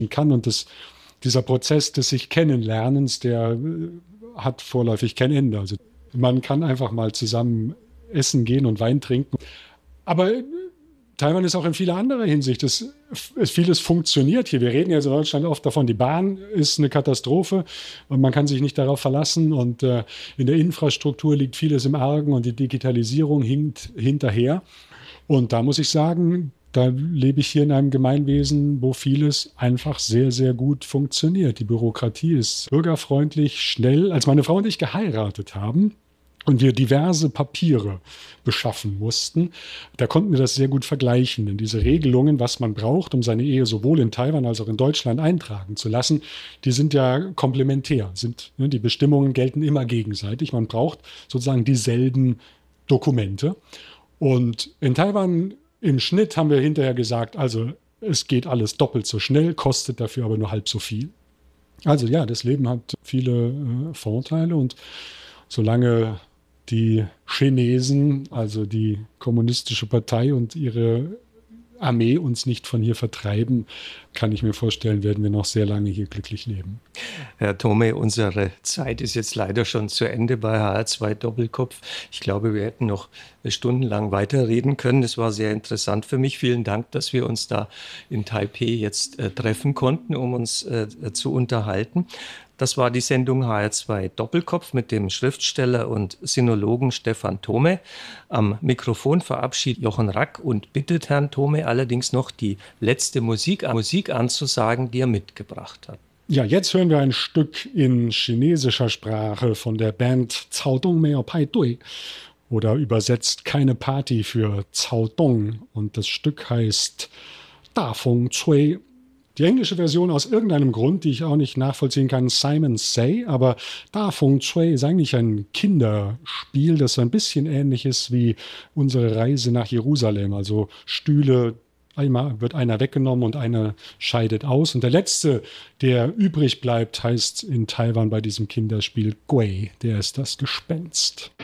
kann. Und dieser Prozess des sich Kennenlernens, der hat vorläufig kein Ende. Also man kann einfach mal zusammen essen gehen und Wein trinken. Aber Taiwan ist auch in vieler anderer Hinsicht. Vieles funktioniert hier. Wir reden ja in Deutschland oft davon, die Bahn ist eine Katastrophe und man kann sich nicht darauf verlassen. Und in der Infrastruktur liegt vieles im Argen und die Digitalisierung hinkt hinterher. Und da muss ich sagen, da lebe ich hier in einem Gemeinwesen, wo vieles einfach sehr, sehr gut funktioniert. Die Bürokratie ist bürgerfreundlich, schnell. Als meine Frau und ich geheiratet haben und wir diverse Papiere beschaffen mussten, da konnten wir das sehr gut vergleichen. Denn diese Regelungen, was man braucht, um seine Ehe sowohl in Taiwan als auch in Deutschland eintragen zu lassen, die sind ja komplementär. Die Bestimmungen gelten immer gegenseitig. Man braucht sozusagen dieselben Dokumente. Und in Taiwan im Schnitt haben wir hinterher gesagt, also es geht alles doppelt so schnell, kostet dafür aber nur halb so viel. Also ja, das Leben hat viele Vorteile und solange die Chinesen, also die Kommunistische Partei und ihre Armee uns nicht von hier vertreiben, kann ich mir vorstellen, werden wir noch sehr lange hier glücklich leben. Herr Thome, unsere Zeit ist jetzt leider schon zu Ende bei HR2 Doppelkopf. Ich glaube, wir hätten noch stundenlang weiterreden können. Es war sehr interessant für mich. Vielen Dank, dass wir uns da in Taipei jetzt treffen konnten, um uns zu unterhalten. Das war die Sendung HR2 Doppelkopf mit dem Schriftsteller und Sinologen Stefan Thome. Am Mikrofon verabschiedet Jochen Rack und bittet Herrn Thome allerdings noch die letzte Musik anzusagen, die er mitgebracht hat. Ja, jetzt hören wir ein Stück in chinesischer Sprache von der Band Cao Dong Meo Pai Dui oder übersetzt keine Party für Cao Dong. Und das Stück heißt Da Feng Cui. Die englische Version aus irgendeinem Grund, die ich auch nicht nachvollziehen kann, Simon Say, aber Da Feng Cui ist eigentlich ein Kinderspiel, das so ein bisschen ähnlich ist wie unsere Reise nach Jerusalem. Also Stühle, einmal wird einer weggenommen und einer scheidet aus. Und der letzte, der übrig bleibt, heißt in Taiwan bei diesem Kinderspiel Gui, der ist das Gespenst.